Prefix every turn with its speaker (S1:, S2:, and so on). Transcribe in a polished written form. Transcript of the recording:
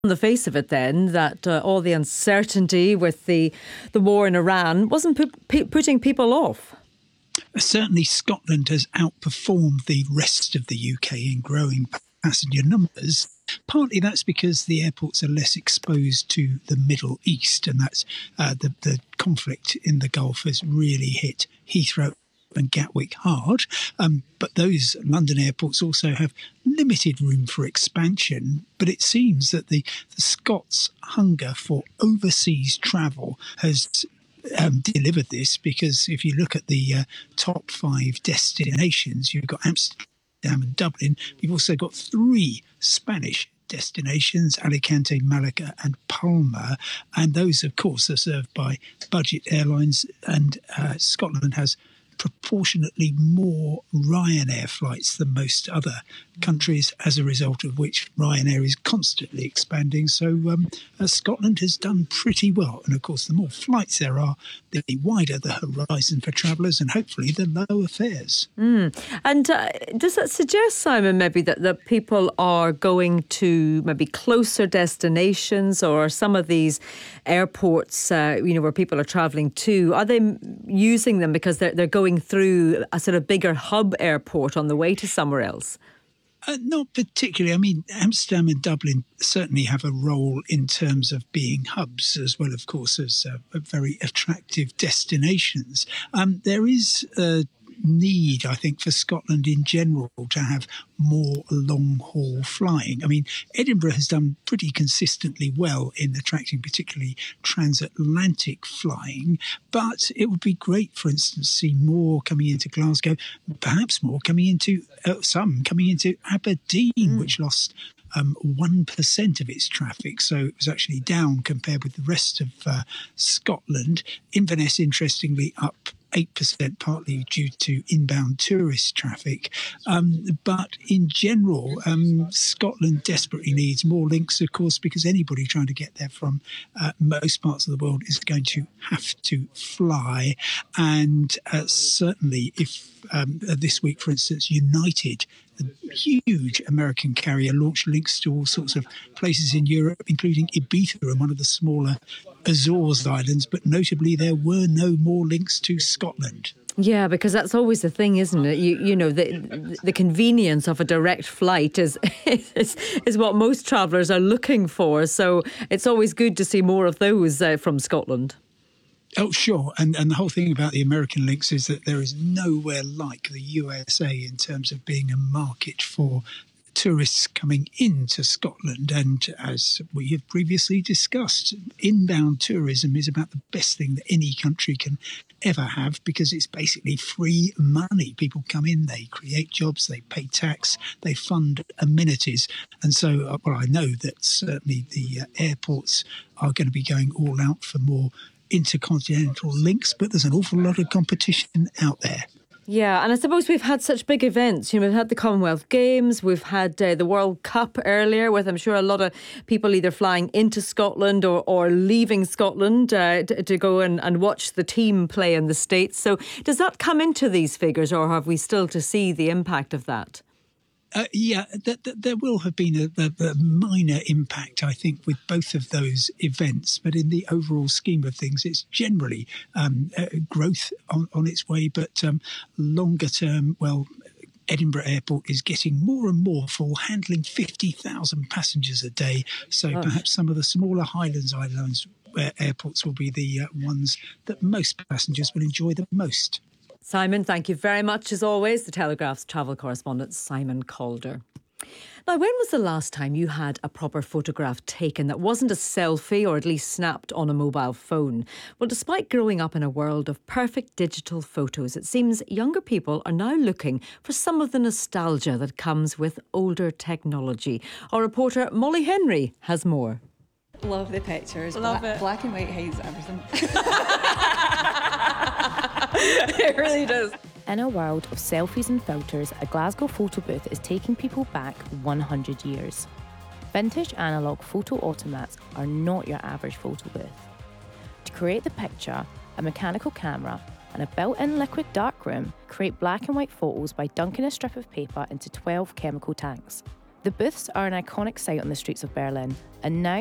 S1: on the face of it then that all the uncertainty with the war in Iran wasn't putting people off.
S2: Certainly Scotland has outperformed the rest of the UK in growing passenger numbers. Partly that's because the airports are less exposed to the Middle East, and that's the conflict in the Gulf has really hit Heathrow and Gatwick hard, but those London airports also have limited room for expansion. But it seems that the Scots' hunger for overseas travel has delivered this, because if you look at the top 5 destinations, you've got Amsterdam and Dublin. You've also got 3 Spanish destinations, Alicante, Malaga and Palma, and those of course are served by budget airlines, and Scotland has proportionately more Ryanair flights than most other countries, as a result of which Ryanair is constantly expanding. So Scotland has done pretty well. And of course, the more flights there are, the wider the horizon for travellers and hopefully the lower fares.
S1: And does that suggest, Simon, maybe that people are going to maybe closer destinations, or some of these airports, where people are travelling to, are they using them because they're going through a sort of bigger hub airport on the way to somewhere else?
S2: Not particularly. I mean, Amsterdam and Dublin certainly have a role in terms of being hubs, as well, of course, as very attractive destinations. There is a need, I think, for Scotland in general to have more long-haul flying. I mean, Edinburgh has done pretty consistently well in attracting particularly transatlantic flying, but it would be great, for instance, to see more coming into Glasgow, perhaps more coming into Aberdeen, which lost 1% of its traffic, so it was actually down compared with the rest of Scotland. Inverness, interestingly, up 8%, partly due to inbound tourist traffic. But in general, Scotland desperately needs more links, of course, because anybody trying to get there from most parts of the world is going to have to fly. And certainly if this week, for instance, United, the huge American carrier, launched links to all sorts of places in Europe, including Ibiza and one of the smaller Azores Islands, but notably there were no more links to Scotland.
S1: Yeah, because that's always the thing, isn't it? You know, the convenience of a direct flight is what most travellers are looking for. So it's always good to see more of those from Scotland.
S2: Oh, sure. And the whole thing about the American links is that there is nowhere like the USA in terms of being a market for tourists coming into Scotland. And as we have previously discussed, inbound tourism is about the best thing that any country can ever have, because it's basically free money. People come in, they create jobs, they pay tax, they fund amenities. And so, I know that certainly the airports are going to be going all out for more intercontinental links, but there's an awful lot of competition out there.
S1: Yeah, and I suppose we've had such big events. We've had the Commonwealth Games, we've had the World Cup earlier, with I'm sure a lot of people either flying into Scotland or leaving Scotland to go and watch the team play in the States. So does that come into these figures, or have we still to see the impact of that?
S2: There will have been a minor impact, I think, with both of those events. But in the overall scheme of things, it's generally growth on its way. But longer term, Edinburgh Airport is getting more and more full, handling 50,000 passengers a day. So perhaps some of the smaller Highlands Islands airports will be the ones that most passengers will enjoy the most.
S1: Simon, thank you very much, as always. The Telegraph's travel correspondent, Simon Calder. Now, when was the last time you had a proper photograph taken that wasn't a selfie, or at least snapped on a mobile phone? Well, despite growing up in a world of perfect digital photos, it seems younger people are now looking for some of the nostalgia that comes with older technology. Our reporter Molly Henry has more.
S3: Love the pictures.
S1: Love it.
S3: Black and white hides everything.
S1: It really does.
S4: In a world of selfies and filters, a Glasgow photo booth is taking people back 100 years. Vintage analogue photo automats are not your average photo booth. To create the picture, a mechanical camera and a built-in liquid darkroom create black and white photos by dunking a strip of paper into 12 chemical tanks. The booths are an iconic sight on the streets of Berlin, and now